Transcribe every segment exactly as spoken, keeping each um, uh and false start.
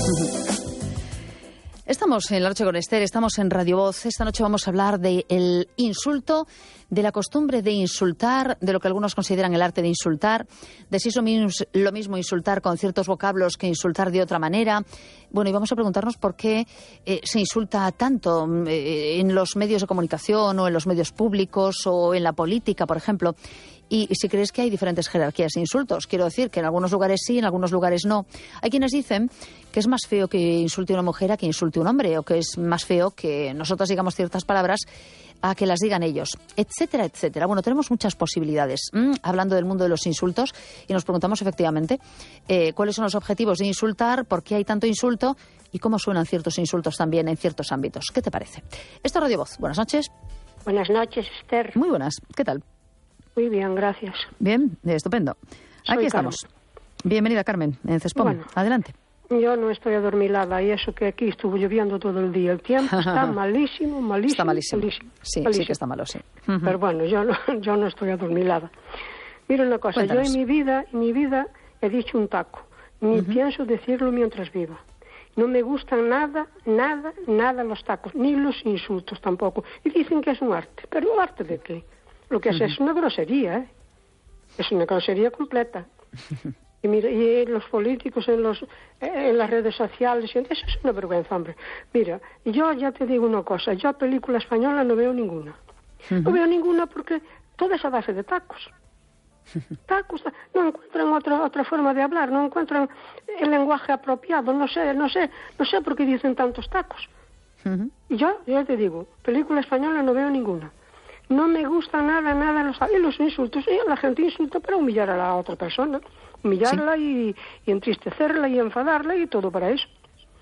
Estamos en La Noche con Esther, estamos en Radio Voz. Esta noche vamos a hablar del insulto, de la costumbre de insultar, de lo que algunos consideran el arte de insultar, de si es lo mismo, lo mismo insultar con ciertos vocablos que insultar de otra manera. Bueno, y vamos a preguntarnos por qué eh, se insulta tanto eh, en los medios de comunicación o en los medios públicos o en la política, por ejemplo. Y si crees que hay diferentes jerarquías de insultos, quiero decir que en algunos lugares sí, en algunos lugares no. Hay quienes dicen que es más feo que insulte una mujer a que insulte un hombre, o que es más feo que nosotros digamos ciertas palabras a que las digan ellos, etcétera, etcétera. Bueno, tenemos muchas posibilidades. Mm, hablando del mundo de los insultos, y nos preguntamos efectivamente eh, cuáles son los objetivos de insultar, por qué hay tanto insulto y cómo suenan ciertos insultos también en ciertos ámbitos. ¿Qué te parece? Esto es Radio Voz. Buenas noches. Buenas noches, Esther. Muy buenas. ¿Qué tal? Muy bien, gracias. Bien, estupendo. Soy Aquí estamos. Carmen. Bienvenida, Carmen, en Cespom. Bueno, adelante. Yo no estoy adormilada, y eso que aquí estuvo lloviendo todo el día. El tiempo está malísimo, malísimo, Está malísimo. malísimo, Sí, malísimo. sí que está malo, sí. Pero bueno, yo no, yo no estoy adormilada. Mira una cosa, Cuéntanos. yo en mi vida, en mi vida he dicho un taco. Ni uh-huh. pienso decirlo mientras viva. No me gustan nada, nada, nada los tacos, ni los insultos tampoco. Y dicen que es un arte. ¿Pero arte de qué? Lo que uh-huh. es es una grosería, ¿eh? Es una grosería completa. Y mira, y los políticos en los en las redes sociales, eso es una vergüenza, hombre. Mira, yo ya te digo una cosa, yo película española no veo ninguna. Uh-huh. No veo ninguna porque toda esa base de tacos. Tacos, no encuentran otra otra forma de hablar, no encuentran el lenguaje apropiado, no sé, no sé, no sé por qué dicen tantos tacos. Uh-huh. Y yo, ya te digo, película española no veo ninguna. No me gusta nada, nada los, y los insultos. Y la gente insulta para humillar a la otra persona. Humillarla sí. y, y entristecerla y enfadarla y todo para eso.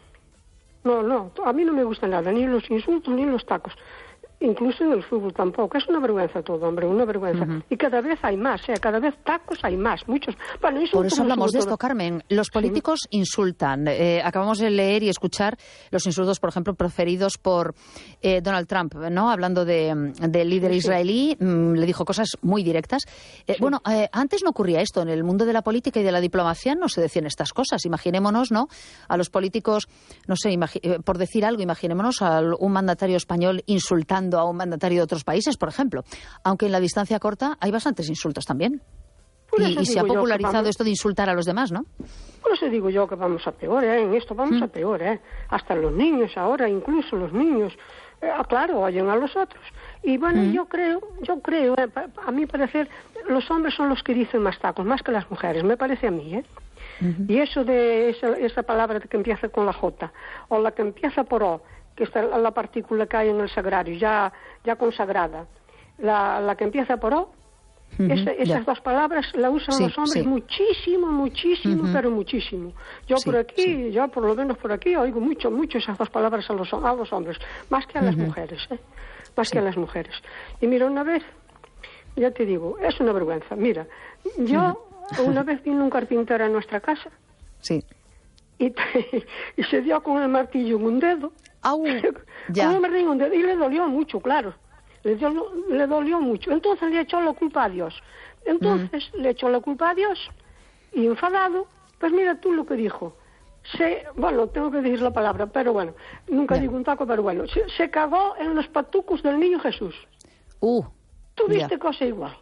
No, no, a mí no me gusta nada, ni los insultos ni los tacos. Incluso en el fútbol tampoco. Es una vergüenza todo, hombre, una vergüenza. Uh-huh. Y cada vez hay más, ¿eh? Cada vez tacos hay más, muchos. Bueno, por eso hablamos de esto, Carmen. Los políticos sí. insultan. Eh, acabamos de leer y escuchar los insultos, por ejemplo, proferidos por eh, Donald Trump, ¿no? Hablando de, del líder sí. israelí, mmm, le dijo cosas muy directas. Eh, sí. Bueno, eh, antes no ocurría esto. En el mundo de la política y de la diplomacia no se decían estas cosas. Imaginémonos, ¿no? A los políticos, no sé, imagi- por decir algo, imaginémonos a un mandatario español insultando a un mandatario de otros países, por ejemplo. Aunque en la distancia corta hay bastantes insultos también. Y, y se ha popularizado vamos, esto de insultar a los demás, ¿no? Por eso digo yo que vamos a peor, ¿eh? En esto vamos mm. a peor, ¿eh? Hasta los niños ahora, incluso los niños, eh, claro, oyen a los otros. Y bueno, mm. yo creo, yo creo, eh, a mi parecer, los hombres son los que dicen más tacos, más que las mujeres, me parece a mí, ¿eh? Mm-hmm. Y eso de esa, esa palabra que empieza con la J, o la que empieza por O, que es la partícula que hay en el sagrario, ya, ya consagrada. La, la que empieza por O, uh-huh, esa, esas yeah. dos palabras la usan sí, los hombres sí. muchísimo, muchísimo, uh-huh. pero muchísimo. Yo sí, por aquí, sí. yo por lo menos por aquí, oigo mucho, mucho esas dos palabras a los, a los hombres, más que a las uh-huh. mujeres, ¿eh? Más sí. que a las mujeres. Y mira, una vez, ya te digo, es una vergüenza. Mira, yo uh-huh. una vez vino un carpintero a nuestra casa. Sí. Y, y se dio con el martillo en un dedo. Au, ya. Con el martillo en un dedo. Y le dolió mucho, claro. Le, dio, le dolió mucho. Entonces le echó la culpa a Dios. Entonces mm. le echó la culpa a Dios. Y enfadado, pues mira tú lo que dijo. Se, bueno, tengo que decir la palabra, pero bueno, nunca ya. digo un taco, pero bueno. Se, se cagó en los patucos del niño Jesús. Uh, ¿Tú viste ya. cosa igual?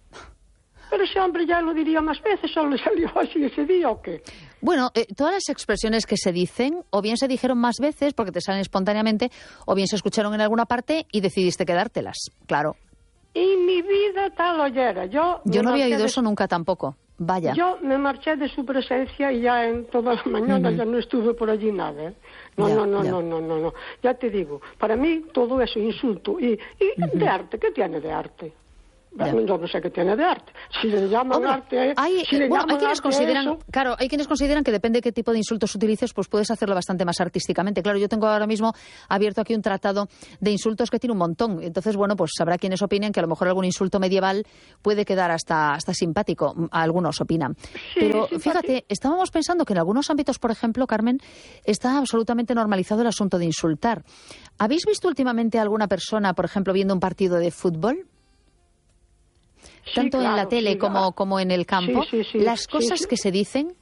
Pero ese hombre ya lo diría más veces, ¿solo le salió así ese día o qué? Bueno, eh, todas las expresiones que se dicen, o bien se dijeron más veces porque te salen espontáneamente, o bien se escucharon en alguna parte y decidiste quedártelas, claro. Y mi vida tal oyera. Yo, Yo no había oído de... eso nunca tampoco, vaya. Yo me marché de su presencia y ya en toda la mañana uh-huh. ya no estuve por allí nada, ¿eh? No, ya, no, no, no, no, no, no. Ya te digo, para mí todo eso insulto. Y, y uh-huh. de arte, ¿qué tiene de arte? Bueno, yo no sé qué tiene de arte. Si le llaman Hombre, arte... Hay, si le bueno, llaman hay quienes arte consideran, eso... claro, hay quienes consideran que depende de qué tipo de insultos utilices, pues puedes hacerlo bastante más artísticamente. Claro, yo tengo ahora mismo abierto aquí un tratado de insultos que tiene un montón. Entonces, bueno, pues habrá quienes opinen que a lo mejor algún insulto medieval puede quedar hasta, hasta simpático. Algunos opinan. Sí, Pero sí, fíjate, sí. estábamos pensando que en algunos ámbitos, por ejemplo, Carmen, está absolutamente normalizado el asunto de insultar. ¿Habéis visto últimamente a alguna persona, por ejemplo, viendo un partido de fútbol? Sí, Tanto claro, en la tele sí, como, como en el campo, sí, sí, sí, las cosas sí, sí. que se dicen,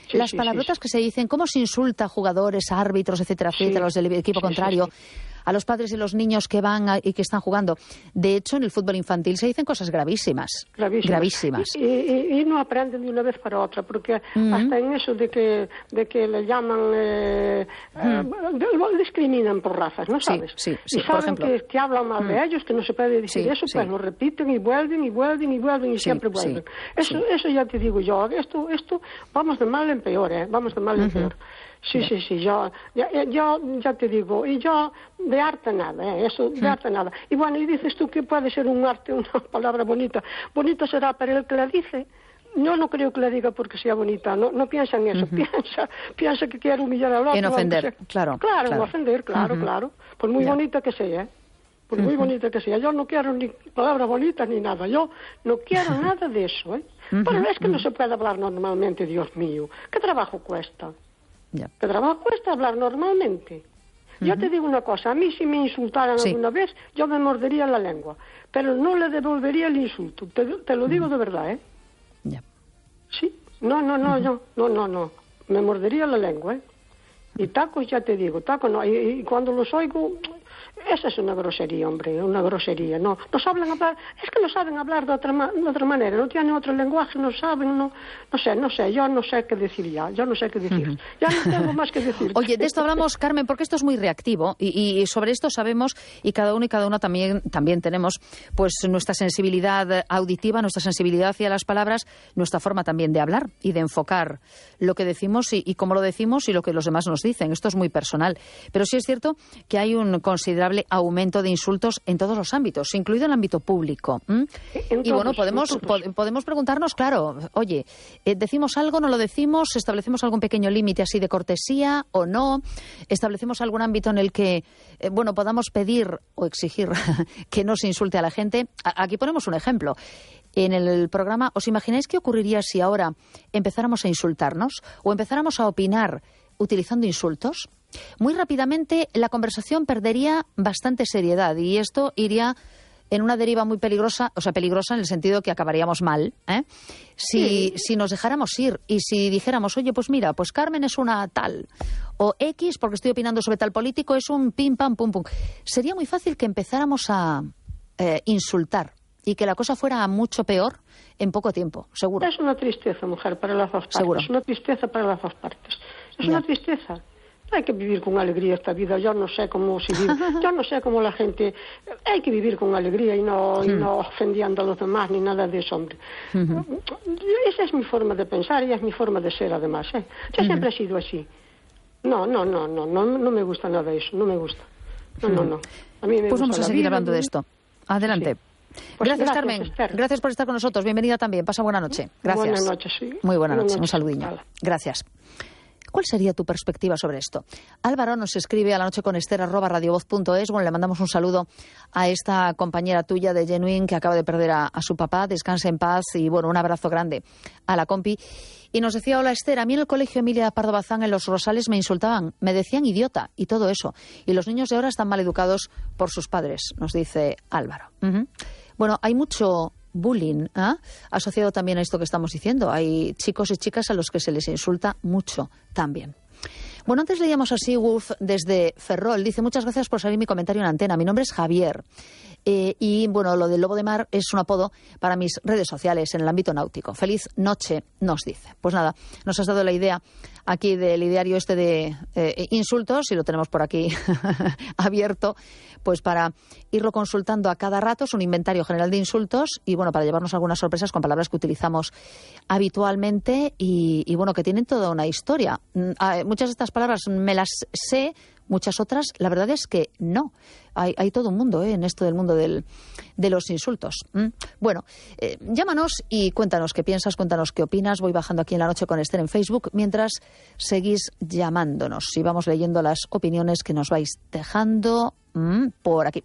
Sí, las sí, palabrotas sí, sí. que se dicen, cómo se insulta a jugadores, a árbitros, etcétera, etcétera, Sí, a los del equipo sí, contrario, sí, sí. a los padres y los niños que van a, y que están jugando. De hecho, en el fútbol infantil se dicen cosas gravísimas. Gravísimas. Gravísimas. Y, y, y no aprenden de una vez para otra, porque Uh-huh. hasta en eso de que, de que le llaman, eh, uh-huh. eh, discriminan por razas, ¿no sabes? Sí, sí, sí, y saben por ejemplo. que, que hablan mal uh-huh. de ellos, que no se puede decir Sí, eso, sí. pues lo repiten y vuelven y vuelven y vuelven y sí, siempre vuelven. Sí, eso, sí. eso ya te digo yo, esto, esto vamos de mal en peor, ¿eh? Vamos de mal en uh-huh. peor. Sí, sí, sí, yo, ya, yo ya te digo, y yo de arte nada, ¿eh? Eso, de arte nada. Y bueno, y dices tú que puede ser un arte, una palabra bonita. Bonita será para el que la dice. Yo no creo que la diga porque sea bonita, no, no piensa en eso, uh-huh. piensa, piensa que quiere humillar al otro. En ofender, claro. Claro, claro. en ofender, claro, uh-huh. claro. Por muy yeah. bonita que sea, ¿eh? Por muy uh-huh. bonita que sea. Yo no quiero ni palabras bonitas ni nada, yo no quiero nada de eso, ¿eh? Uh-huh. Pero es que uh-huh. no se puede hablar normalmente, Dios mío. ¿Qué trabajo cuesta? Yeah. ¿Qué trabajo cuesta hablar normalmente? Uh-huh. Yo te digo una cosa, a mí si me insultaran sí. alguna vez, yo me mordería la lengua, pero no le devolvería el insulto, te, te lo digo uh-huh. de verdad, ¿eh? Yeah. Sí, no, no, no, uh-huh. yo, no, no, no, me mordería la lengua, ¿eh? Y tacos, ya te digo, tacos no, y, y cuando los oigo, esa es una grosería, hombre, una grosería, no, no saben hablar, es que no saben hablar de otra, de otra manera, no tienen otro lenguaje, no saben, no, no sé, no sé, yo no sé qué decir ya, yo no sé qué decir, uh-huh. ya no tengo más que decir. Oye, de esto hablamos, Carmen, porque esto es muy reactivo y, y sobre esto sabemos, y cada uno y cada una también, también tenemos pues nuestra sensibilidad auditiva, nuestra sensibilidad hacia las palabras, nuestra forma también de hablar y de enfocar lo que decimos y, y cómo lo decimos y lo que los demás nos dicen. Esto es muy personal, pero sí es cierto que hay un considerable aumento de insultos en todos los ámbitos, incluido el ámbito público. ¿Mm? Y bueno, podemos po- podemos preguntarnos, claro, oye, eh, ¿decimos algo, no lo decimos? ¿Establecemos algún pequeño límite así de cortesía o no? ¿Establecemos algún ámbito en el que, eh, bueno, podamos pedir o exigir que no se insulte a la gente? A- aquí ponemos un ejemplo. En el programa, ¿os imagináis qué ocurriría si ahora empezáramos a insultarnos o empezáramos a opinar utilizando insultos? Muy rápidamente la conversación perdería bastante seriedad y esto iría en una deriva muy peligrosa, o sea, peligrosa en el sentido que acabaríamos mal, ¿eh? Si, sí. si nos dejáramos ir y si dijéramos, oye, pues mira, pues Carmen es una tal, o X, porque estoy opinando sobre tal político, es un pim, pam, pum, pum. Sería muy fácil que empezáramos a eh, insultar y que la cosa fuera mucho peor en poco tiempo, seguro. Es una tristeza, mujer, para las dos partes. Seguro. Es una tristeza para las dos partes. Es ya. una tristeza. Hay que vivir con alegría esta vida. Yo no sé cómo se vive. Yo no sé cómo la gente... Hay que vivir con alegría y no, y no ofendiendo a los demás ni nada de eso, hombre. Uh-huh. Esa es mi forma de pensar y es mi forma de ser, además. ¿eh? Yo uh-huh. siempre he sido así. No, no, no, no, no, no me gusta nada eso. No me gusta. No, uh-huh. no, no. A mí me pues gusta vamos a seguir vida, hablando de esto. Adelante. Sí. Pues gracias, gracias, Carmen. Esther. Gracias por estar con nosotros. Bienvenida también. Pasa buena noche. Gracias. Buenas noches, sí. Muy buena noche. Buenas Un saludinho. Gracias. ¿Cuál sería tu perspectiva sobre esto? Álvaro nos escribe a la noche con Esther arroba radiovoz punto es. Bueno, le mandamos un saludo a esta compañera tuya de Genuine que acaba de perder a, a su papá. Descanse en paz y, bueno, un abrazo grande a la compi. Y nos decía, hola Esther, a mí en el colegio Emilia Pardo Bazán en Los Rosales me insultaban, me decían idiota y todo eso. Y los niños de ahora están mal educados por sus padres, nos dice Álvaro. Uh-huh. Bueno, hay mucho bullying, ¿eh? asociado también a esto que estamos diciendo. Hay chicos y chicas a los que se les insulta mucho también. Bueno, antes leíamos así Wolf desde Ferrol. Dice, muchas gracias por salir mi comentario en antena. Mi nombre es Javier. Eh, y, bueno, lo del lobo de mar es un apodo para mis redes sociales en el ámbito náutico. Feliz noche, nos dice. Pues nada, nos has dado la idea aquí del ideario este de eh, insultos y lo tenemos por aquí abierto, pues para irlo consultando a cada rato. Es un inventario general de insultos y, bueno, para llevarnos algunas sorpresas con palabras que utilizamos habitualmente y, y bueno, que tienen toda una historia. Muchas de estas palabras me las sé, muchas otras, la verdad es que no. Hay, hay todo un mundo ¿eh? en esto del mundo del, de los insultos. ¿Mm? Bueno, eh, llámanos y cuéntanos qué piensas, cuéntanos qué opinas. Voy bajando aquí en La Noche con Esther en Facebook mientras seguís llamándonos y vamos leyendo las opiniones que nos vais dejando mm, por aquí.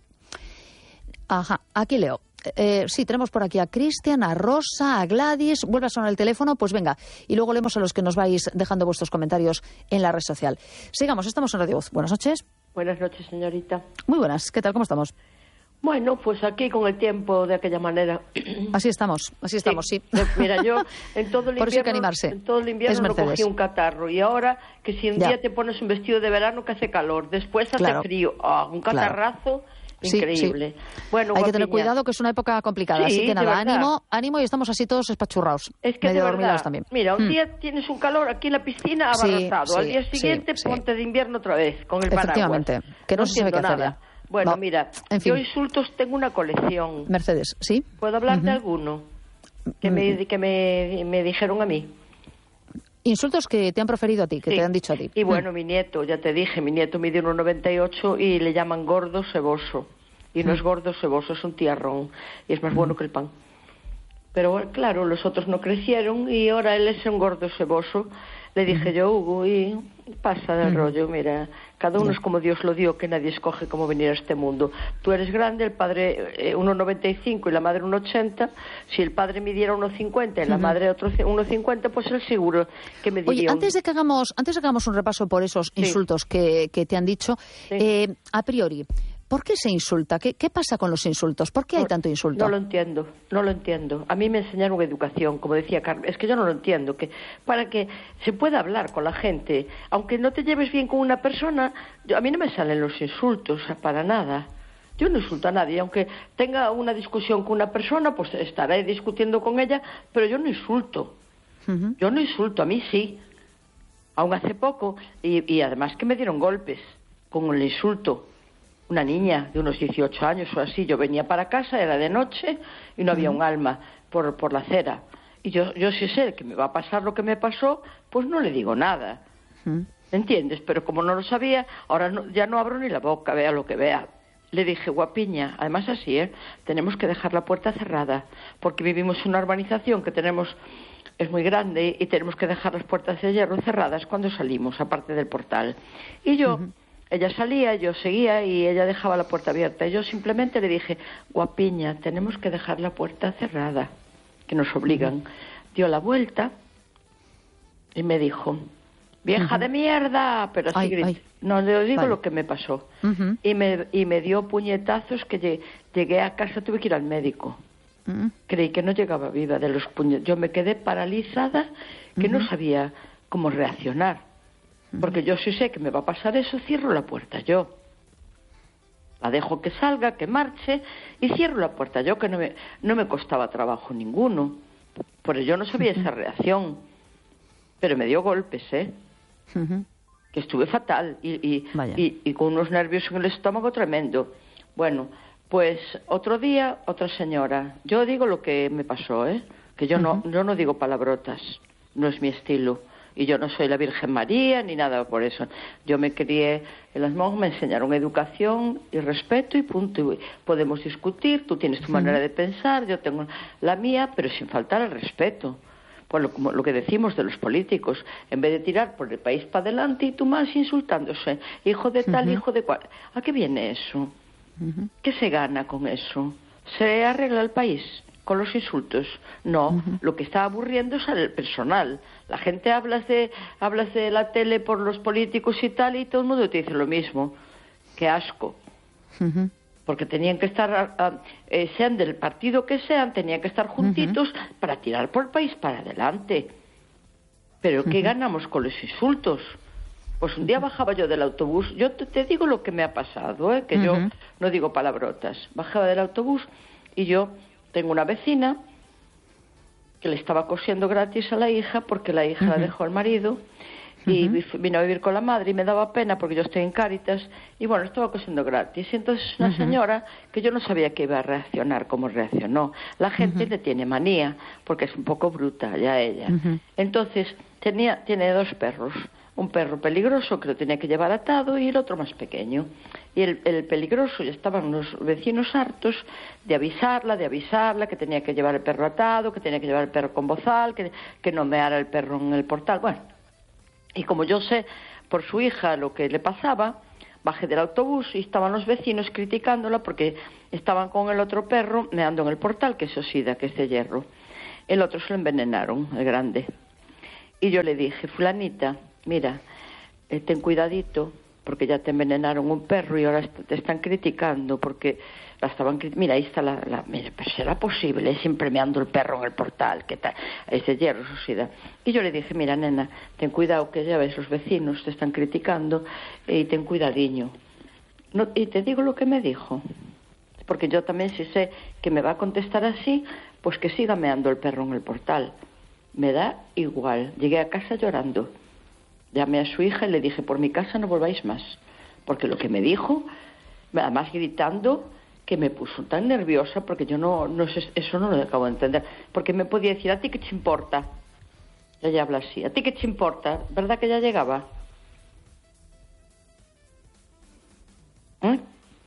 Ajá, aquí leo. Eh, sí, tenemos por aquí a Cristian, a Rosa, a Gladys. Vuelve a sonar el teléfono, pues venga. Y luego leemos a los que nos vais dejando vuestros comentarios en la red social. Sigamos, estamos en Radio Voz. Buenas noches. Buenas noches, señorita. Muy buenas, ¿qué tal? ¿Cómo estamos? Bueno, pues aquí con el tiempo de aquella manera. Así estamos, así estamos, sí. sí. Mira, yo en todo el Por eso hay que invierno, animarse. en todo el invierno no cogí un catarro. Y ahora que si un ya. día te pones un vestido de verano que hace calor, después hace claro. frío, oh, un catarrazo... Claro. Increíble. Sí, sí. Bueno, hay guapiña. que tener cuidado, que es una época complicada. Sí, así que nada, verdad. ánimo, ánimo y estamos así todos espachurrados. Es que medio de dormidos verdad, también. mira, un mm. día tienes un calor aquí en la piscina abarrotado. Sí, Al sí, día siguiente sí, ponte sí. de invierno otra vez con el Efectivamente, paraguas. que no, no se sabe qué hacer nada. ya. Bueno, no. mira, en fin. yo insultos tengo una colección. Mercedes, ¿sí? ¿Puedo hablar uh-huh. de alguno? Que, uh-huh. me, que me, me dijeron a mí. Insultos que te han proferido a ti, que sí. te han dicho a ti. Y bueno, mm. mi nieto, ya te dije, mi nieto mide uno noventa y ocho y le llaman gordo ceboso. Y no mm. es gordo ceboso, es un tiarrón. Y es más mm. bueno que el pan. Pero claro, los otros no crecieron y ahora él es un gordo ceboso. Le dije mm. yo, Hugo, y pasa del mm. rollo, mira, cada uno mm. es como Dios lo dio, que nadie escoge cómo venir a este mundo. Tú eres grande, el padre eh, uno noventa y cinco y la madre uno ochenta. Si el padre midiera uno cincuenta y la mm. madre otro uno cincuenta, pues él seguro que me diría... Oye, antes de que hagamos, antes de que hagamos un repaso por esos sí. insultos que, que te han dicho, sí. eh, a priori... ¿Por qué se insulta? ¿Qué, ¿Qué pasa con los insultos? ¿Por qué hay no, tanto insulto? No lo entiendo, no lo entiendo. A mí me enseñaron educación, como decía Carmen. Es que yo no lo entiendo. Que para que se pueda hablar con la gente, aunque no te lleves bien con una persona, yo, a mí no me salen los insultos, para nada. Yo no insulto a nadie. Aunque tenga una discusión con una persona, pues estaré discutiendo con ella, pero yo no insulto. Uh-huh. Yo no insulto, a mí sí. Aún hace poco, y, y además que me dieron golpes con el insulto. Una niña de unos dieciocho años o así, yo venía para casa, era de noche y no había uh-huh. un alma por, por la acera. Y yo, yo sí sé que me va a pasar lo que me pasó, pues no le digo nada. Uh-huh. ¿Entiendes? Pero como no lo sabía, ahora no, ya no abro ni la boca, vea lo que vea. Le dije, guapiña, además así, ¿eh? Tenemos que dejar la puerta cerrada, porque vivimos en una urbanización que tenemos... es muy grande y tenemos que dejar las puertas de hierro cerradas cuando salimos, aparte del portal. Y yo... Uh-huh. Ella salía, yo seguía y ella dejaba la puerta abierta. Y yo simplemente le dije, guapiña, tenemos que dejar la puerta cerrada, que nos obligan. Uh-huh. Dio la vuelta y me dijo, vieja uh-huh. de mierda, pero así grité. No le digo vale. lo que me pasó. Uh-huh. Y, me, y me dio puñetazos que llegué, llegué a casa, tuve que ir al médico. Uh-huh. Creí que no llegaba viva de los puñetazos. Yo me quedé paralizada, que uh-huh. no sabía cómo reaccionar. Porque yo sí sé que me va a pasar eso, cierro la puerta yo. La dejo que salga, que marche y cierro la puerta yo, que no me, no me costaba trabajo ninguno. Pero yo no sabía uh-huh. esa reacción. Pero me dio golpes, ¿eh? Uh-huh. Que estuve fatal y, y, y, y con unos nervios en el estómago tremendo. Bueno, pues otro día, otra señora. Yo digo lo que me pasó, ¿eh? Que yo, uh-huh. no, yo no digo palabrotas, no es mi estilo. Y yo no soy la Virgen María ni nada por eso. Yo me crié en las monjas, me enseñaron educación y respeto y punto. Y podemos discutir, tú tienes tu uh-huh. manera de pensar, yo tengo la mía, pero sin faltar al respeto. Por lo, como lo que decimos de los políticos, en vez de tirar por el país para adelante y tú más insultándose, hijo de tal, uh-huh. hijo de cual. ¿A qué viene eso? Uh-huh. ¿Qué se gana con eso? ¿Se arregla el país con los insultos? No, uh-huh. lo que está aburriendo es al personal. La gente habla de, habla de la tele por los políticos y tal, y todo el mundo te dice lo mismo. ¡Qué asco! Uh-huh. Porque tenían que estar, uh, eh, sean del partido que sean, tenían que estar juntitos uh-huh. para tirar por el país para adelante. ¿Pero qué uh-huh. ganamos con los insultos? Pues un día bajaba yo del autobús, yo te, te digo lo que me ha pasado, ¿eh? que uh-huh. yo no digo palabrotas. Bajaba del autobús y yo tengo una vecina que le estaba cosiendo gratis a la hija porque la hija uh-huh. la dejó al marido y uh-huh. vino a vivir con la madre y me daba pena porque yo estoy en Cáritas y bueno, estaba cosiendo gratis. Y entonces una uh-huh. señora que yo no sabía que iba a reaccionar como reaccionó. La gente uh-huh. le tiene manía porque es un poco bruta ya ella. Uh-huh. Entonces tenía, tiene dos perros. Un perro peligroso que lo tenía que llevar atado y el otro más pequeño. Y el, el peligroso, ya estaban los vecinos hartos de avisarla, de avisarla, que tenía que llevar el perro atado, que tenía que llevar el perro con bozal, que, que no meara el perro en el portal. Bueno, y como yo sé por su hija lo que le pasaba, bajé del autobús y estaban los vecinos criticándola porque estaban con el otro perro meando en el portal, que es osida, que es de hierro. El otro se lo envenenaron, el grande. Y yo le dije, fulanita, mira, eh, ten cuidadito, porque ya te envenenaron un perro y ahora te están criticando porque la estaban crit- mira, ahí está la, la mira, pero será posible, siempre meando el perro en el portal, que tal, es de hierro, eso sí da. Y yo le dije, mira, nena, ten cuidado que ya ves, los vecinos te están criticando y ten cuidadiño. No, y te digo lo que me dijo, porque yo también si sé que me va a contestar así, pues que siga meando el perro en el portal. Me da igual. Llegué a casa llorando. Llamé a su hija y le dije, por mi casa no volváis más. Porque lo que me dijo, además gritando, que me puso tan nerviosa, porque yo no, no sé, eso no lo acabo de entender. Porque me podía decir, ¿a ti qué te importa? Ella habla así, ¿a ti qué te importa? ¿Verdad que ya llegaba? ¿Eh?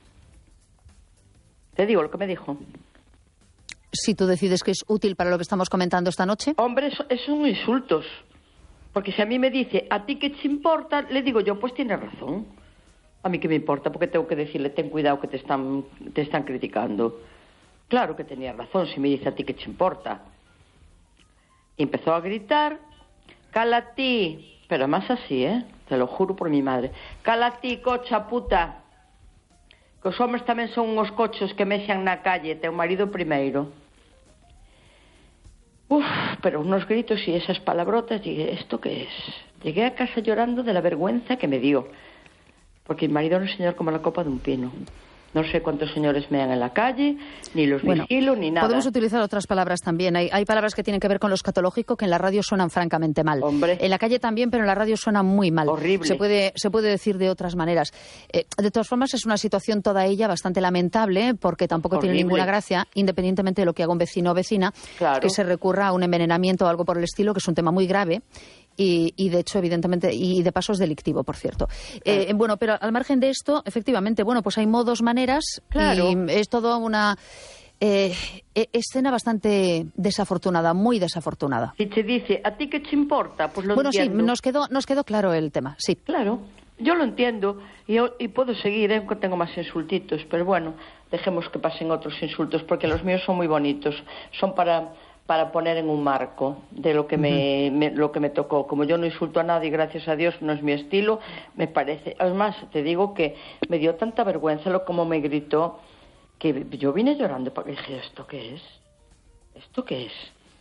Te digo lo que me dijo. Si tú decides que es útil para lo que estamos comentando esta noche. Hombre, eso, eso son insultos. Porque si a mí me dice, ¿a ti qué te importa? Le digo yo, pues tienes razón. A mí qué me importa, porque tengo que decirle, ten cuidado que te están, te están criticando. Claro que tenía razón, si me dice, ¿a ti qué te importa? Y empezó a gritar, cala ti, pero más así, ¿eh? Te lo juro por mi madre. Cala ti, cocha puta. Que os hombres tamén son uns cochos que mexan na calle, teu marido primeiro. Uf, pero unos gritos y esas palabrotas, dije, ¿esto qué es? Llegué a casa llorando de la vergüenza que me dio, porque mi marido es un señor como la copa de un pino. No sé cuántos señores mean en la calle, ni los bueno, vigilo, ni nada. Podemos utilizar otras palabras también. Hay, hay palabras que tienen que ver con lo escatológico que en la radio suenan francamente mal. Hombre. En la calle también, pero en la radio suena muy mal. Horrible. Se puede, se puede decir de otras maneras. Eh, de todas formas, es una situación toda ella bastante lamentable, porque tampoco Horrible. tiene ninguna gracia, independientemente de lo que haga un vecino o vecina, Claro. que se recurra a un envenenamiento o algo por el estilo, que es un tema muy grave. Y, y de hecho, evidentemente, y de paso es delictivo, por cierto. Eh, bueno, pero al margen de esto, efectivamente, bueno, pues hay modos, maneras, Claro. y es toda una eh, escena bastante desafortunada, muy desafortunada. Si te dice, ¿a ti qué te importa? Pues lo Bueno, sí, entiendo. nos quedó, nos quedó claro el tema, sí. Claro, yo lo entiendo y, yo- y puedo seguir, ¿eh? Porque tengo más insultitos, pero bueno, dejemos que pasen otros insultos porque los míos son muy bonitos, son para... para poner en un marco de lo que me, me lo que me tocó. Como yo no insulto a nadie, gracias a Dios, no es mi estilo, me parece. Además, te digo que me dio tanta vergüenza lo como me gritó, que yo vine llorando porque dije, ¿esto qué es? ¿Esto qué es?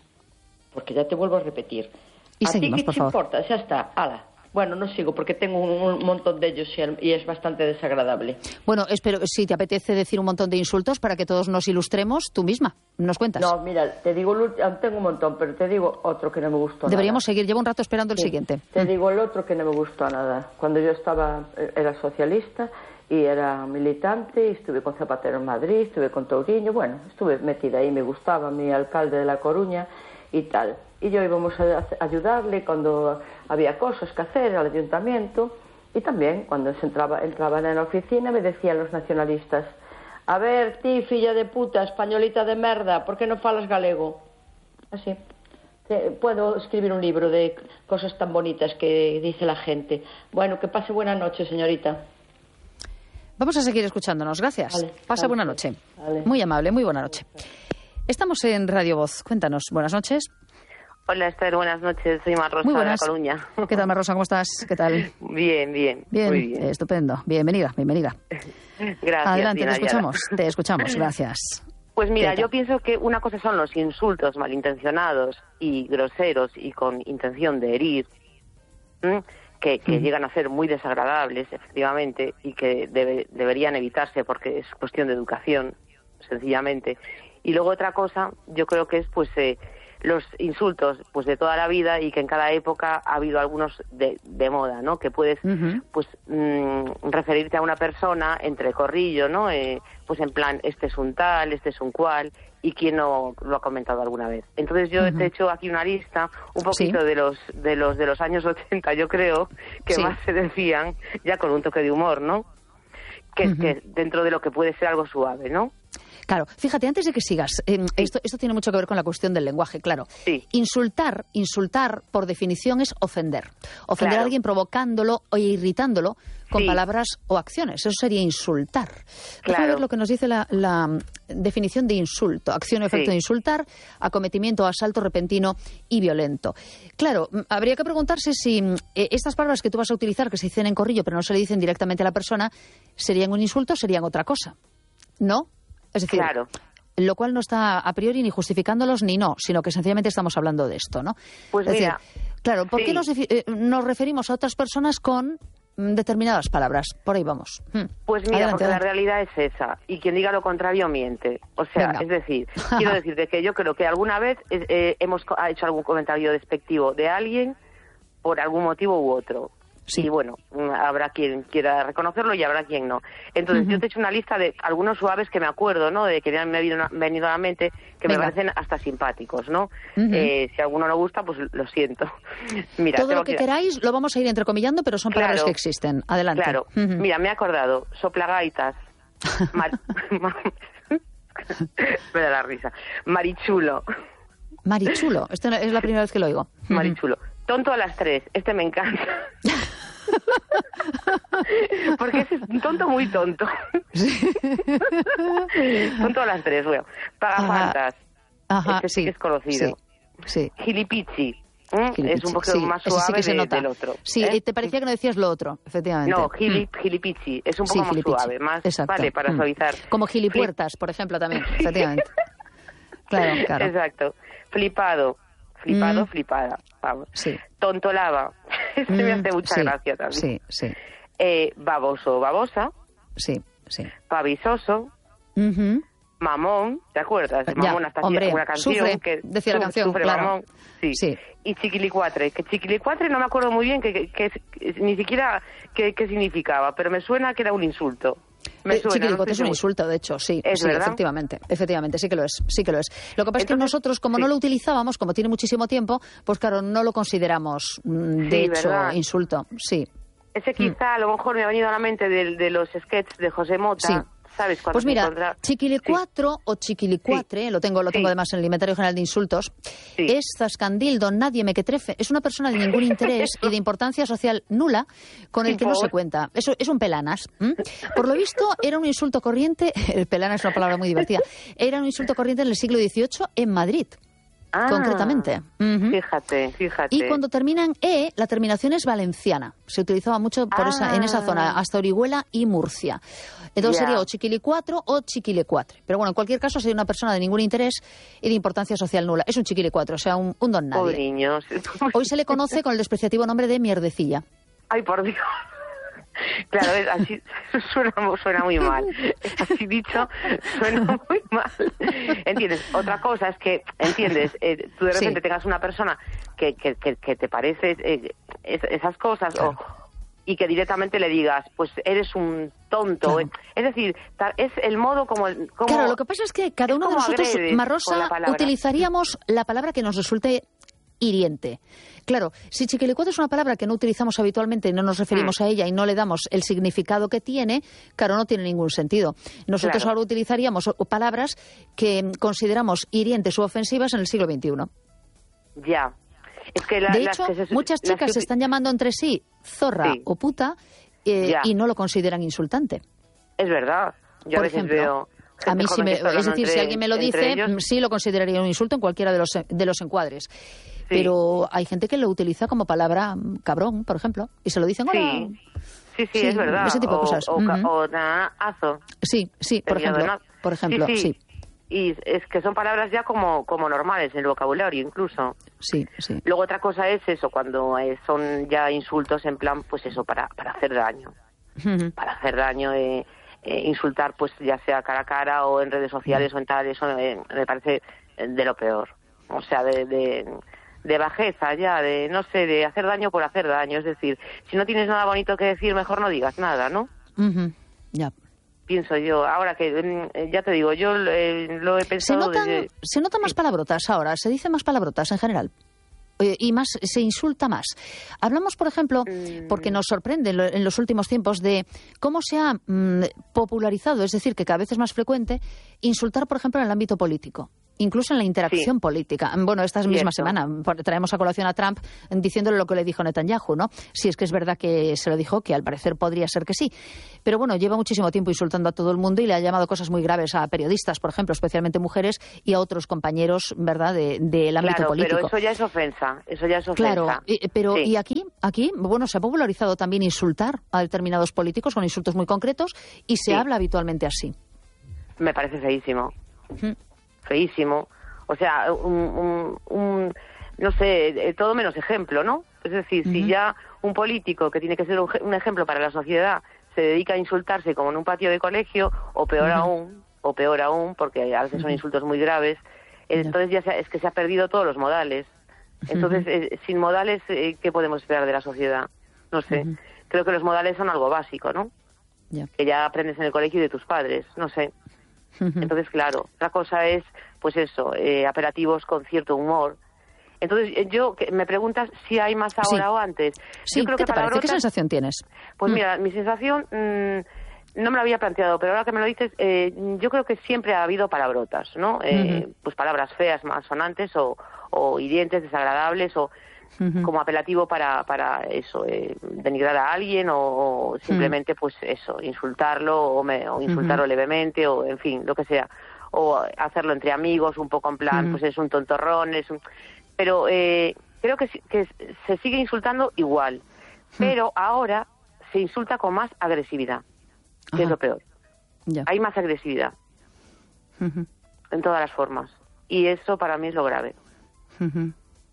Porque ya te vuelvo a repetir. Y ¿A seguimos, ti qué por te favor. importa? Ya está, ala. Bueno, no sigo porque tengo un, un montón de ellos y, el- y es bastante desagradable. Bueno, espero, si te apetece decir un montón de insultos para que todos nos ilustremos, tú misma, nos cuentas. No, mira, te digo, el ulti- tengo un montón, pero te digo otro que no me gustó Deberíamos nada. seguir, llevo un rato esperando el Sí, siguiente. Te digo el otro que no me gustó nada. Cuando yo estaba, eh, era socialista y era militante y estuve con Zapatero en Madrid, estuve con Touriño, bueno, estuve metida ahí, me gustaba mi alcalde de La Coruña y tal. Y yo íbamos a ayudarle cuando había cosas que hacer al ayuntamiento y también cuando se entraba, entraban en la oficina me decían los nacionalistas, a ver, ti, filla de puta, españolita de merda, ¿por qué no falas galego? Así. Te- Puedo escribir un libro de cosas tan bonitas que dice la gente. Bueno, que pase buena noche, señorita. Vamos a seguir escuchándonos, gracias. Vale, Pasa vale. buena noche. Vale. Muy amable, muy buena noche. Estamos en Radio Voz, cuéntanos, buenas noches. Hola Esther, buenas noches. Soy Mar Rosa Muy de La buenas. Coruña. ¿Qué tal, Marrosa? ¿Cómo estás? ¿Qué tal? Bien, bien. Bien, Muy bien. estupendo. Bienvenida, bienvenida. Gracias. Adelante, Dina te Ayala. escuchamos, te escuchamos, gracias. Pues mira, ¿Qué tal? yo pienso que una cosa son los insultos malintencionados y groseros y con intención de herir, ¿m? que, que Mm. llegan a ser muy desagradables, efectivamente, y que debe- deberían evitarse porque es cuestión de educación, sencillamente. Y luego otra cosa, yo creo que es pues eh, los insultos pues de toda la vida y que en cada época ha habido algunos de, de moda, ¿no? Que puedes Ujú. pues mm, referirte a una persona entre corrillo, ¿no? Eh, pues en plan, este es un tal, este es un cual, y quién no lo ha comentado alguna vez. Entonces yo Ujú. te he hecho aquí una lista un poquito Sí. de los de los de los años ochenta, yo creo, que Sí. más se decían, ya con un toque de humor, ¿no? Que, Ujú. que dentro de lo que puede ser algo suave, ¿no? Claro, fíjate, antes de que sigas, eh, sí. esto, esto tiene mucho que ver con la cuestión del lenguaje, claro. Sí. Insultar, insultar, por definición, es ofender. Ofender claro. a alguien provocándolo o irritándolo con sí. palabras o acciones. Eso sería insultar. Claro. Déjame ver lo que nos dice la, la definición de insulto. Acción o efecto sí. de insultar, acometimiento o asalto repentino y violento. Claro, habría que preguntarse si eh, estas palabras que tú vas a utilizar, que se dicen en corrillo, pero no se le dicen directamente a la persona, ¿serían un insulto o serían otra cosa? ¿No? Es decir, claro. lo cual no está a priori ni justificándolos ni no, sino que sencillamente estamos hablando de esto, ¿no? Pues es mira, decir, claro, ¿por sí. qué nos, eh, nos referimos a otras personas con determinadas palabras? Por ahí vamos. Pues mira, adelante, porque adelante. la realidad es esa, y quien diga lo contrario miente. O sea, Venga. es decir, quiero decirte que yo creo que alguna vez eh, hemos ha hecho algún comentario despectivo de alguien por algún motivo u otro. Sí. Y bueno, habrá quien quiera reconocerlo y habrá quien no. Entonces, uh-huh. yo te he hecho una lista de algunos suaves que me acuerdo, ¿no? De que me han venido a la mente, que Venga. me parecen hasta simpáticos, ¿no? Uh-huh. Eh, si a alguno no gusta, pues lo siento. Mira, todo lo que, que queráis lo vamos a ir entrecomillando, pero son palabras claro, que existen. Adelante. Claro. Uh-huh. Mira, me he acordado. Soplagaitas. Mar... me da la risa. Marichulo. Marichulo. Esta es la primera vez que lo oigo. Marichulo. Tonto a las tres. Este me encanta. Porque ese es un tonto muy tonto. Sí. Tonto a las tres, bueno. Pagafantas. Ajá, este sí, sí que es conocido. Sí. sí. Gilipichi. ¿Mm? Gilipichi. Es un poquito sí, más suave sí que se de, nota. del otro. Sí, ¿eh? te parecía que no decías lo otro, efectivamente. No, gili, mm. gilipichi. Es un poco sí, más suave, más Exacto. vale para mm. suavizar. Como gilipuertas, Flip. por ejemplo, también, efectivamente. Claro, claro. Exacto. Flipado. Flipado, mm. flipada. Vamos. Sí. Tontolaba. Este mm, me hace mucha sí, gracia también. Sí, sí. Eh, baboso, babosa. Sí, sí. Pavisoso. Uh-huh. Mamón, ¿te acuerdas? Ya, Mamón hasta hombre, una canción sufre, que decía la canción, sufre claro. Mamón. Sí. sí. Y chiquilicuatre, que chiquilicuatre no me acuerdo muy bien que, que, que, que ni siquiera qué significaba, pero me suena que era un insulto. Me eh, suena, chiquilicuatre no es un insulto, de hecho, sí, ¿Es sí, verdad? efectivamente, efectivamente, sí que lo es, sí que lo es. Lo que pasa Entonces, es que nosotros, como sí. no lo utilizábamos, como tiene muchísimo tiempo, pues claro, no lo consideramos, de sí, hecho, ¿verdad? insulto, sí. Ese quizá mm. a lo mejor me ha venido a la mente de, de los sketches de José Mota. Sí. ¿Sabes? Pues mira, encontra... chiquilicuatro sí. o chiquilicuatre, sí. lo tengo lo tengo sí. además en el Inventario General de Insultos, sí. es zascandil, don nadie me que trefe. Es una persona de ningún interés y de importancia social nula con el que no se cuenta. Eso es un pelanas. ¿m? Por lo visto, era un insulto corriente, el pelanas es una palabra muy divertida, era un insulto corriente en el siglo dieciocho en Madrid. Ah, concretamente. Uh-huh. Fíjate, fíjate. Y cuando termina en E, la terminación es valenciana. Se utilizaba mucho por ah. esa, en esa zona, hasta Orihuela y Murcia. Entonces yeah. sería o chiquilicuatro o chiquilecuatre. Pero bueno, en cualquier caso sería una persona de ningún interés y de importancia social nula. Es un chiquilicuatro, o sea, un, un don nadie. Pobre niños. Hoy se le conoce con el despreciativo nombre de mierdecilla. Ay, por Dios. Claro, así suena, suena muy mal. Así dicho, suena muy mal. ¿Entiendes? Otra cosa es que, ¿entiendes? Eh, tú de repente sí. tengas una persona que, que, que, que te parece eh, es, esas cosas claro. o, y que directamente le digas, pues eres un tonto. Claro. Es decir, es el modo como... como claro, lo que pasa es que cada uno de nosotros, Marrosa, utilizaríamos la palabra que nos resulte hiriente. Claro, si chiquilicuatre es una palabra que no utilizamos habitualmente y no nos referimos mm. a ella y no le damos el significado que tiene, claro, no tiene ningún sentido. Nosotros claro. ahora utilizaríamos palabras que consideramos hirientes u ofensivas en el siglo veintiuno. Ya. Es que la, de hecho, las que se, muchas chicas que... se están llamando entre sí zorra sí. o puta eh, y no lo consideran insultante. Es verdad. Yo Por a veces ejemplo, veo... A mí sí me, es decir, entre, si alguien me lo dice, sí lo consideraría un insulto en cualquiera de los, de los encuadres. Sí. Pero hay gente que lo utiliza como palabra cabrón, por ejemplo, y se lo dicen hola. Sí, sí, sí, sí es verdad. Ese tipo de cosas. O, o, uh-huh. o nanazo. Sí, sí, por ejemplo. Na... Por ejemplo, sí, sí. sí. Y es que son palabras ya como, como normales en el vocabulario, incluso. Sí, sí. Luego otra cosa es eso, cuando eh, son ya insultos en plan, pues eso, para, para hacer daño. Uh-huh. Para hacer daño, eh, eh, insultar, pues ya sea cara a cara o en redes sociales uh-huh. o en tal, eso eh, me parece de lo peor. O sea, de... de de bajeza ya, de, no sé, de hacer daño por hacer daño. Es decir, si no tienes nada bonito que decir, mejor no digas nada, ¿no? Uh-huh. Ya. Pienso yo. Ahora que, ya te digo, yo eh, lo he pensado... ¿Se notan, desde... ¿Se notan más palabrotas ahora? ¿Se dicen más palabrotas en general? eh, y más se insulta más. Hablamos, por ejemplo, porque nos sorprende en, lo, en los últimos tiempos, de cómo se ha mmm, popularizado, es decir, que cada vez es más frecuente insultar, por ejemplo, en el ámbito político. Incluso en la interacción sí. política. Bueno, esta misma semana traemos a colación a Trump diciéndole lo que le dijo Netanyahu, ¿no? Si es que es verdad que se lo dijo, que al parecer podría ser que sí. Pero bueno, lleva muchísimo tiempo insultando a todo el mundo y le ha llamado cosas muy graves a periodistas, por ejemplo, especialmente mujeres, y a otros compañeros, ¿verdad?, de, del ámbito claro, político. Pero eso ya es ofensa, eso ya es ofensa. Claro, y, pero sí. y aquí, aquí, bueno, se ha popularizado también insultar a determinados políticos con insultos muy concretos y se sí. habla habitualmente así. Me parece feísimo. Uh-huh. Feísimo. O sea, un, un, un, no sé, todo menos ejemplo, ¿no? Es decir, uh-huh. si ya un político que tiene que ser un, un ejemplo para la sociedad se dedica a insultarse como en un patio de colegio, o peor uh-huh. aún, o peor aún, porque a veces son insultos muy graves, uh-huh. entonces ya se, es que se ha perdido todos los modales. Entonces, uh-huh. eh, sin modales, eh, ¿qué podemos esperar de la sociedad? No sé. Uh-huh. Creo que los modales son algo básico, ¿no? Yeah. Que ya aprendes en el colegio y de tus padres, no sé. Entonces, claro, otra cosa es, pues eso, eh, apelativos con cierto humor. Entonces, yo, que me preguntas si hay más ahora sí. o antes. Sí, yo creo ¿qué que te parece? ¿Qué sensación tienes? Pues mm. mira, mi sensación, mmm, no me lo había planteado, pero ahora que me lo dices, eh, yo creo que siempre ha habido palabrotas, ¿no? Eh, uh-huh. Pues palabras feas, malsonantes o, o hirientes, desagradables, o uh-huh. como apelativo para, para eso, eh, denigrar a alguien o, o simplemente, uh-huh. pues eso, insultarlo o, me, o insultarlo uh-huh. levemente o, en fin, lo que sea. O hacerlo entre amigos, un poco en plan, uh-huh. pues es un tontorrón, es un... Pero eh, creo que, que se sigue insultando igual, uh-huh. pero ahora se insulta con más agresividad, que Ajá. es lo peor. Ya. Hay más agresividad uh-huh. en todas las formas, y eso para mí es lo grave. Uh-huh.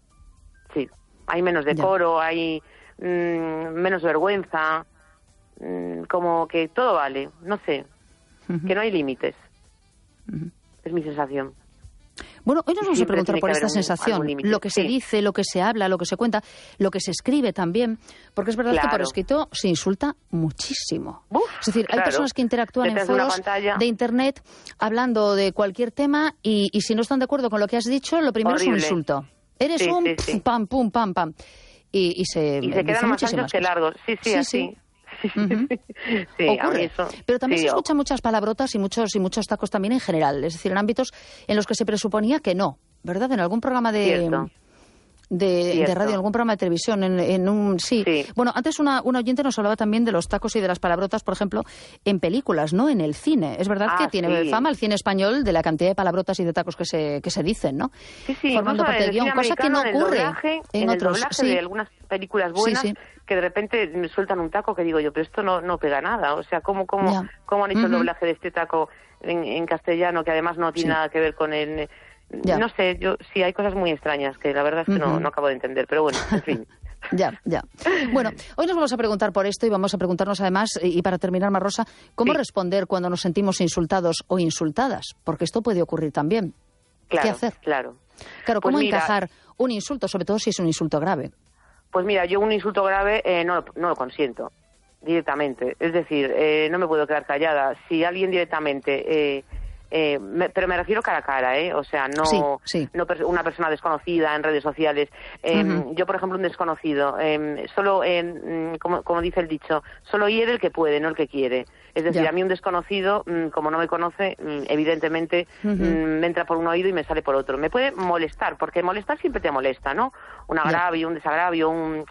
Sí, hay menos decoro, ya. hay mmm, menos vergüenza, mmm, como que todo vale, no sé, uh-huh. que no hay límites. Uh-huh. Es mi sensación. Bueno, hoy nos vamos a preguntar por esta un, sensación, lo que se sí. dice, lo que se habla, lo que se cuenta, lo que se escribe también, porque es verdad claro. que por escrito se insulta muchísimo. Uf, es decir, claro. hay personas que interactúan Detrás en foros de, de Internet hablando de cualquier tema y, y si no están de acuerdo con lo que has dicho, lo primero Horrible. es un insulto. Eres sí, un sí, sí. pam, pum, pam, pam. Y, y se, y se quedan más anchos que largos. Sí, sí, sí así. Sí. Uh-huh. sí, Ocurre. Eso, pero también sí, se escuchan muchas palabrotas y muchos y muchos tacos también en general, es decir, en ámbitos en los que se presuponía que no, ¿verdad? En algún programa de de, de radio, en algún programa de televisión, en, en un sí. sí. Bueno, antes una, una oyente nos hablaba también de los tacos y de las palabrotas, por ejemplo, en películas, no en el cine. Es verdad ah, que tiene sí. fama el cine español de la cantidad de palabrotas y de tacos que se que se dicen, ¿no? Sí, sí. Formando parte del guión, cosa que no ocurre en, doblaje, en, en otros. El doblaje sí. de algunas películas buenas. Sí, sí. Que de repente me sueltan un taco que digo yo, pero esto no no pega nada. O sea, ¿cómo cómo, yeah. cómo han hecho uh-huh. el doblaje de este taco en, en castellano que además no tiene sí. nada que ver con el... Ya. No sé, yo sí hay cosas muy extrañas que la verdad es que uh-huh. no, no acabo de entender, pero bueno, en fin. Ya, ya. Bueno, hoy nos vamos a preguntar por esto y vamos a preguntarnos además, y para terminar, Marrosa, ¿cómo sí. responder cuando nos sentimos insultados o insultadas? Porque esto puede ocurrir también. Claro, ¿Qué hacer? Claro. Claro, ¿cómo pues mira, encajar un insulto, sobre todo si es un insulto grave? Pues mira, yo un insulto grave eh, no, no lo consiento directamente. Es decir, eh, no me puedo quedar callada. Si alguien directamente... Eh, Eh, me, pero me refiero cara a cara, ¿eh? O sea, no, sí, sí. no per- una persona desconocida en redes sociales. Eh, uh-huh. Yo, por ejemplo, un desconocido, eh, solo, eh, como, como dice el dicho, solo hiere el que puede, no el que quiere. Es decir, ya. a mí un desconocido, como no me conoce, evidentemente uh-huh. me entra por un oído y me sale por otro. Me puede molestar, porque molestar siempre te molesta, ¿no? Un agravio, ya. un desagravio, un,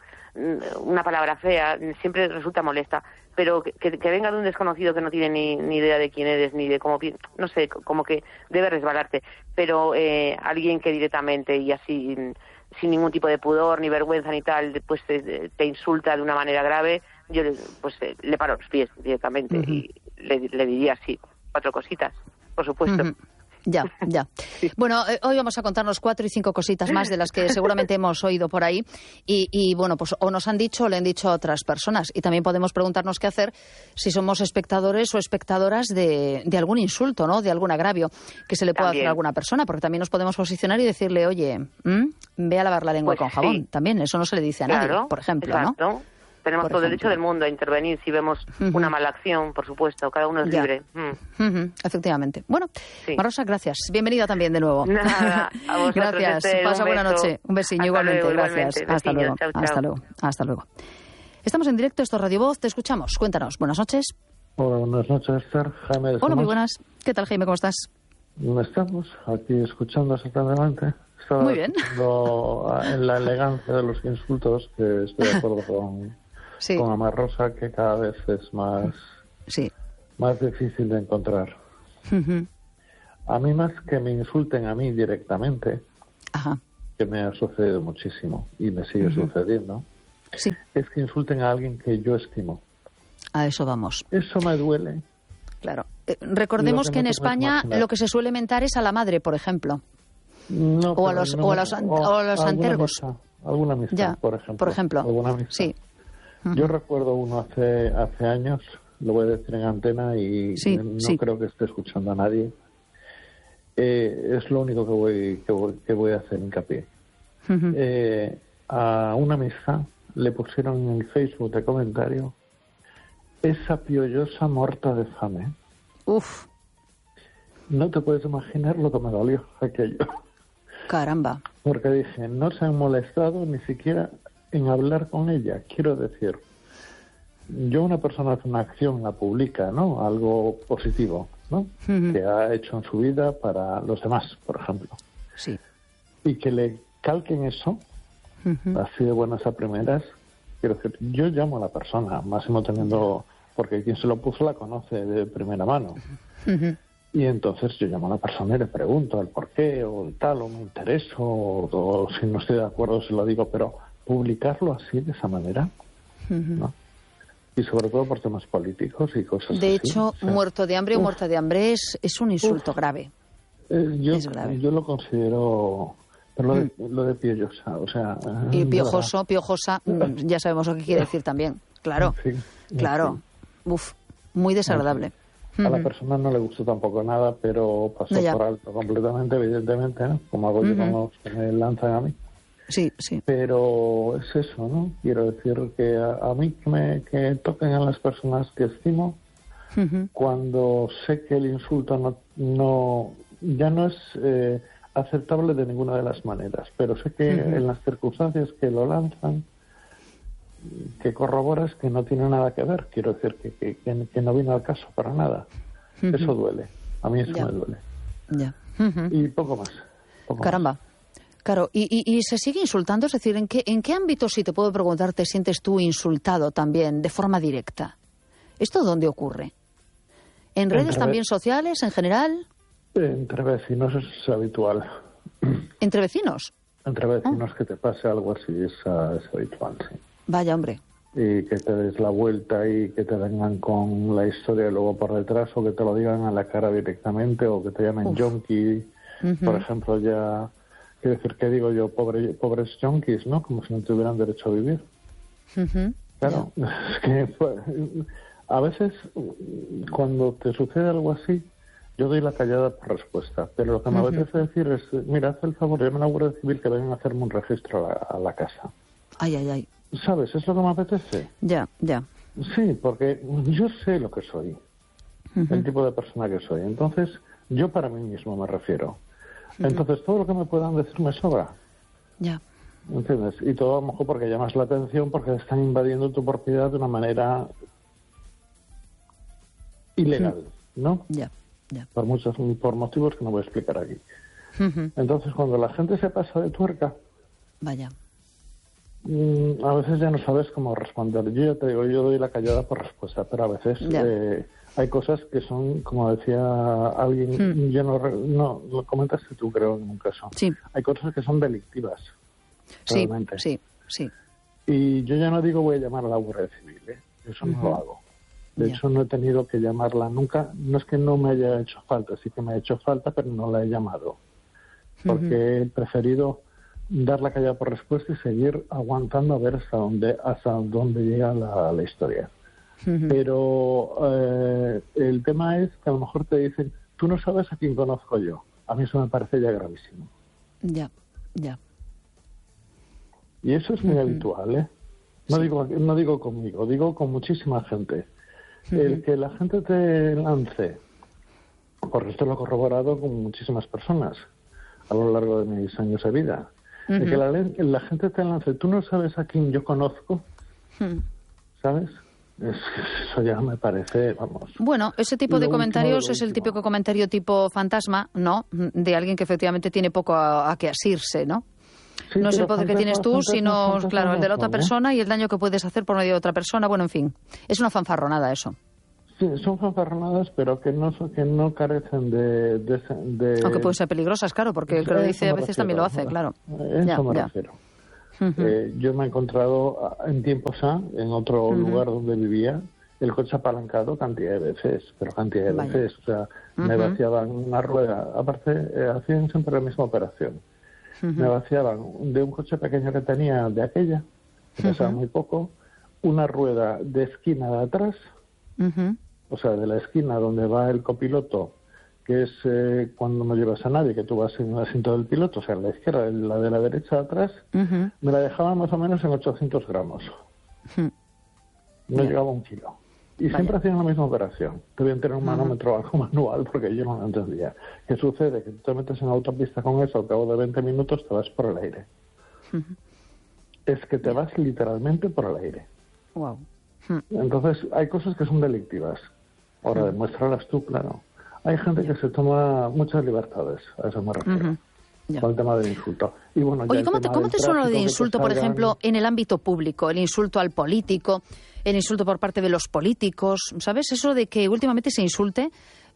una palabra fea, siempre resulta molesta. Pero que, que venga de un desconocido que no tiene ni, ni idea de quién eres, ni de cómo... No sé, como que debe resbalarte. Pero eh, alguien que directamente y así, sin ningún tipo de pudor, ni vergüenza, ni tal, pues te, te insulta de una manera grave, yo pues le paro los pies directamente uh-huh. y le, le diría así, cuatro cositas, por supuesto. Uh-huh. Ya, ya. Sí. Bueno, eh, hoy vamos a contarnos cuatro y cinco cositas más de las que seguramente hemos oído por ahí y, y, bueno, pues o nos han dicho o le han dicho a otras personas y también podemos preguntarnos qué hacer si somos espectadores o espectadoras de, de algún insulto, ¿no? De algún agravio que se le pueda también hacer a alguna persona, porque también nos podemos posicionar y decirle, oye, ¿m? ve a lavar la lengua pues con jabón. Sí. También, eso no se le dice a claro, nadie, por ejemplo, exacto. ¿no? tenemos por todo el ejemplo. derecho del mundo a intervenir si vemos Uh-huh. una mala acción, por supuesto, cada uno es Ya. libre. Mm. Uh-huh. Efectivamente. Bueno, Sí. Marosa, gracias. Bienvenida también de nuevo. Nada, a vosotros, Gracias. Esther, Pasa un buena beso. noche. Un besiño Hasta igualmente. luego, Gracias. igualmente. Hasta Besiños. luego. Chao, chao. Hasta luego. Hasta luego. Estamos en directo, esto es Radio Voz. Te escuchamos. Cuéntanos. Buenas noches. Hola, buenas noches, Esther. Jaime de Hola, muy Somos. buenas. ¿Qué tal, Jaime? ¿Cómo estás? Estamos aquí escuchando exactamente. Estaba Muy bien. escuchando en la elegancia de los insultos, que estoy de acuerdo con, Sí. con Amar Rosa, que cada vez es más, Sí. más difícil de encontrar. Uh-huh. A mí, más que me insulten a mí directamente, Ajá. que me ha sucedido muchísimo y me sigue Ujú. sucediendo, Sí. es que insulten a alguien que yo estimo. A eso vamos. Eso me duele. Claro. Eh, recordemos Lo que que en no te puedes España imaginar. lo que se suele mentar es a la madre, por ejemplo. No, O a pero los- no o a me- los an- o a los alguna antergos. amistad, alguna amistad, Ya, por ejemplo. por ejemplo. Alguna amistad. Sí. Ujú. Yo recuerdo uno hace hace años, lo voy a decir en antena y Sí, no sí. creo que esté escuchando a nadie. Eh, es lo único que voy, que voy que voy a hacer hincapié. Ujú. Eh, a una amistad le pusieron en el Facebook de comentario esa piollosa muerta de fame. Uf, No te puedes imaginar lo que me dolió aquello. caramba. Porque dije, no se han molestado ni siquiera en hablar con ella. Quiero decir, yo una persona hace una acción, la publica, ¿no? Algo positivo, ¿no? Ujú. Que ha hecho en su vida para los demás, por ejemplo. Sí. Y que le calquen eso, Ujú. así de buenas a primeras. Quiero decir, yo llamo a la persona, máximo teniendo, porque quien se lo puso la conoce de primera mano. Ujú. Y entonces yo llamo a la persona y le pregunto el por qué, o el tal, o me intereso, o, o si no estoy de acuerdo se lo digo, pero publicarlo así, de esa manera, Ujú. ¿no? Y sobre todo por temas políticos y cosas De así. hecho, O sea, muerto de hambre o uf. muerta de hambre es, es un insulto Uf. grave. eh, yo, es grave. yo lo considero, pero lo de, lo de piollosa, o sea... Y de piojoso, piojosa, mm, ya sabemos lo que quiere decir también. Claro, En fin, en claro. Uf, muy desagradable. A la Ujú. persona no le gustó tampoco nada, pero pasó No, ya. por alto completamente, evidentemente, ¿no? Como hago yo con Ujú. los que me lanzan a mí. Sí, sí. Pero es eso, ¿no? Quiero decir que a, a mí que me que toquen a las personas que estimo, Ujú. cuando sé que el insulto no, no ya no es eh, aceptable de ninguna de las maneras, pero sé que Ujú. en las circunstancias que lo lanzan, que corroboras que no tiene nada que ver, quiero decir que, que, que, que no viene al caso para nada. Ujú. Eso duele, a mí eso Ya. me duele. Ya. Ujú. Y poco más. Poco más. Caramba. Claro, y, y, y se sigue insultando, es decir, ¿en qué, ¿en qué ámbito, si te puedo preguntar, te sientes tú insultado también, de forma directa? ¿Esto dónde ocurre? ¿En redes Entre también ve- sociales, en general? Entre vecinos es habitual. ¿Entre vecinos? Entre vecinos que te pase algo así es, ah, es habitual, sí. Vaya, hombre. Y que te des la vuelta y que te vengan con la historia luego por detrás, o que te lo digan a la cara directamente, o que te llamen Uf. yonki. Ujú. Por ejemplo, ya... Quiero decir, que digo yo? Pobre, pobres yonkis, ¿no? Como si no tuvieran derecho a vivir. Ujú. Claro, es que pues, a veces cuando te sucede algo así, yo doy la callada por respuesta, pero lo que me Ujú. apetece decir es, mira, haz el favor, llame a la Guardia Civil que vengan a hacerme un registro a la, a la casa. Ay, ay, ay. ¿Sabes? Es lo que me apetece. Ya, ya. Sí, porque yo sé lo que soy, Ujú. el tipo de persona que soy. Entonces, yo para mí mismo me refiero. Entonces, todo lo que me puedan decir me sobra. Ya. ¿Entiendes? Y todo a lo mejor porque llamas la atención, porque están invadiendo tu propiedad de una manera ilegal, ¿no? Ya, ya. Por muchos por motivos que no voy a explicar aquí. Ujú. Entonces, cuando la gente se pasa de tuerca, Vaya. mm, a veces ya no sabes cómo responder. Yo ya te digo, yo doy la callada por respuesta, pero a veces Ya. eh, hay cosas que son, como decía alguien, Hmm. yo no, re- no, lo comentaste tú, creo, en un caso. Sí. Hay cosas que son delictivas. Sí, realmente. sí, sí. Y yo ya no digo voy a llamar a la Guardia Civil, ¿eh? Eso no Ujú. lo hago. De Ya. hecho, no he tenido que llamarla nunca. No es que no me haya hecho falta, sí que me ha hecho falta, pero no la he llamado. Porque he preferido dar la callada por respuesta y seguir aguantando a ver hasta dónde, hasta dónde llega la, la historia. Ujú. Pero eh, el tema es que a lo mejor te dicen, tú no sabes a quién conozco yo. A mí eso me parece ya gravísimo. Ya, ya. Y eso es muy habitual, ¿eh? No, sí. digo, no digo conmigo, digo con muchísima gente. Uh-huh. El que la gente te lance, porque esto lo he corroborado con muchísimas personas a lo largo de mis años de vida. Uh-huh. El que la, la gente te lance, tú no sabes a quién yo conozco, uh-huh. ¿sabes? Es, eso ya me parece, vamos... Bueno, ese tipo de comentarios es el típico comentario tipo fantasma, ¿no? De alguien que efectivamente tiene poco a, a que asirse, ¿no? Sí, no es el poder que tienes tú, sino, claro, el de la otra persona y el daño que puedes hacer por medio de otra persona. Bueno, en fin, es una fanfarronada eso. Sí, son fanfarronadas, pero que no que no carecen de... de, de... Aunque pueden ser peligrosas, claro, porque el que lo dice a veces refiero, también lo hace, claro. Eso ya, me ya. refiero. Uh-huh. Eh, yo me he encontrado en tiempos A, en otro uh-huh. lugar donde vivía, el coche apalancado cantidad de veces, pero cantidad de Vaya. veces. O sea, uh-huh. me vaciaban una rueda. Aparte, eh, hacían siempre la misma operación. Uh-huh. Me vaciaban de un coche pequeño que tenía de aquella, que pesaba uh-huh. muy poco, una rueda de esquina de atrás, uh-huh. o sea, de la esquina donde va el copiloto, que es eh, cuando no llevas a nadie, que tú vas en el asiento del piloto, o sea, la izquierda, la de la derecha de atrás, uh-huh. me la dejaban más o menos en ochocientos gramos. Uh-huh. No yeah. llegaba a un kilo. Y Vaya. siempre hacían la misma operación. Debían tener un manómetro uh-huh. algo manual, porque yo no lo entendía. ¿Qué sucede? Que tú te metes en autopista con eso, al cabo de veinte minutos te vas por el aire. Uh-huh. Es que te vas literalmente por el aire. Wow. Uh-huh. Entonces, hay cosas que son delictivas. Ahora, uh-huh. demuéstralas tú, claro. Hay gente que se toma muchas libertades, a eso me refiero, uh-huh. yeah. con el tema del insulto. Y bueno, Oye, ¿cómo te, ¿cómo te suena lo de insulto, por ejemplo, en el ámbito público? El insulto al político, el insulto por parte de los políticos, ¿sabes? Eso de que últimamente se insulte